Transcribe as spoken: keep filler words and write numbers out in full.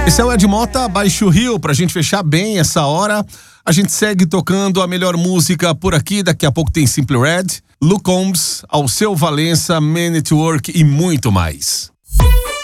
Esse é o Ed Mota, Baixo Rio, pra gente fechar bem essa hora. A gente segue tocando a melhor música por aqui, daqui a pouco tem Simply Red, Luke Combs, Alceu Valença, Man at Work e muito mais.